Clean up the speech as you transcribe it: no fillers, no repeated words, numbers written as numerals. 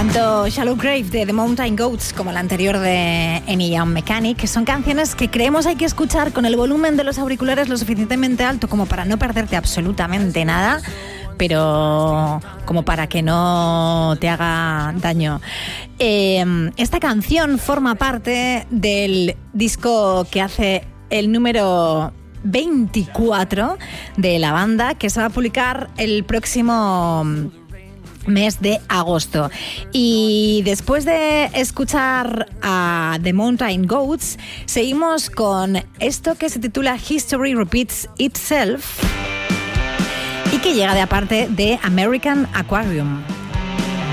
Tanto Shallow Grave de The Mountain Goats como la anterior de Enya Mechanic son canciones que creemos hay que escuchar con el volumen de los auriculares lo suficientemente alto como para no perderte absolutamente nada, pero como para que no te haga daño. Esta canción forma parte del disco que hace el número 24 de la banda, que se va a publicar el próximo mes de agosto. Y después de escuchar a The Mountain Goats, seguimos con esto que se titula History Repeats Itself y que llega de aparte de American Aquarium.